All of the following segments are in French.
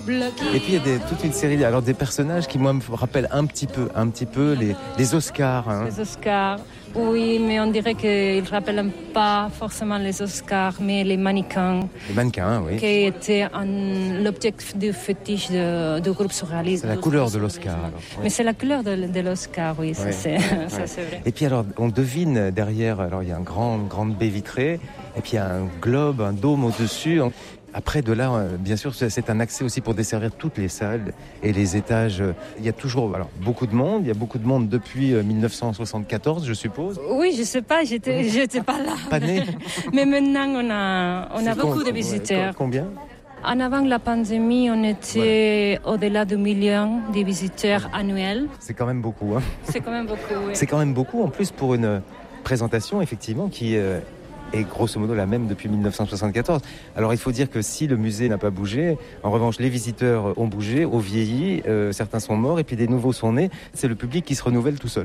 Et puis il y a toute une série, alors des personnages qui moi me rappellent un petit peu les Oscars. Hein. Les Oscars, oui, mais on dirait qu'ils ne rappellent pas forcément les Oscars, mais les mannequins. Les mannequins, oui. Qui étaient l'objet de fétiche du groupe surréaliste. C'est la couleur de l'Oscar. Alors, ouais. Mais c'est la couleur de l'Oscar, oui, ça, c'est vrai. Et puis alors, on devine derrière, alors il y a une grande baie vitrée, et puis il y a un globe, un dôme au-dessus. Après, de là, bien sûr, c'est un accès aussi pour desservir toutes les salles et les étages. Il y a toujours beaucoup de monde. Il y a beaucoup de monde depuis 1974, je suppose. Oui, je ne sais pas, j'étais pas là. Pas né. Mais maintenant, on a beaucoup de visiteurs. Combien ? En avant la pandémie, on était au-delà de 1 million de visiteurs annuels. C'est quand même beaucoup. Hein. C'est quand même beaucoup, oui. C'est quand même beaucoup, en plus, pour une présentation, effectivement, qui est grosso modo la même depuis 1974. Alors il faut dire que si le musée n'a pas bougé, en revanche les visiteurs ont bougé, ont vieilli, certains sont morts et puis des nouveaux sont nés. C'est le public qui se renouvelle tout seul.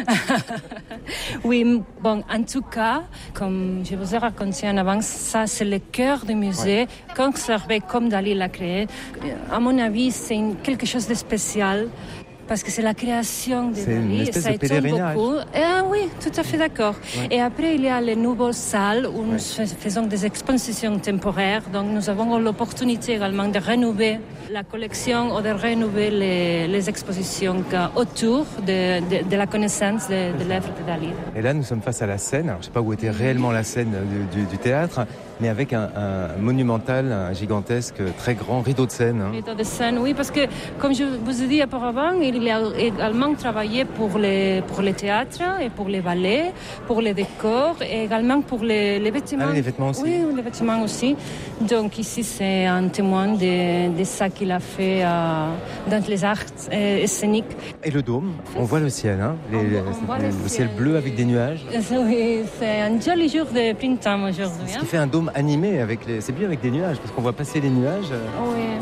Oui, bon, en tout cas, comme je vous ai raconté en avant, ça c'est le cœur du musée, conservé comme Dali l'a créé. À mon avis, c'est quelque chose de spécial. Parce que c'est la création de Dali. C'est une espèce de pèlerinage. Beaucoup. Oui, tout à fait d'accord. Ouais. Et après, il y a les nouvelles salles où nous faisons des expositions temporaires. Donc, nous avons l'opportunité également de rénover la collection ou de rénover les expositions autour de la connaissance de l'œuvre de Dali. Et là, nous sommes face à la scène. Alors, je ne sais pas où était réellement la scène du théâtre, mais avec un monumental, un gigantesque, très grand rideau de scène. Hein. Rideau de scène, oui, parce que, comme je vous ai dit auparavant, il a également travaillé pour les théâtres et pour les ballets, pour les décors et également pour les vêtements. Ah, les vêtements aussi. Oui, les vêtements aussi. Donc ici, c'est un témoin de ça qu'il a fait dans les arts scéniques. Et le dôme, on voit le ciel, hein, le ciel bleu avec des nuages. Oui, c'est un joli jour de printemps aujourd'hui. Ce qui fait un dôme animé, c'est bien avec des nuages, parce qu'on voit passer les nuages. Oui.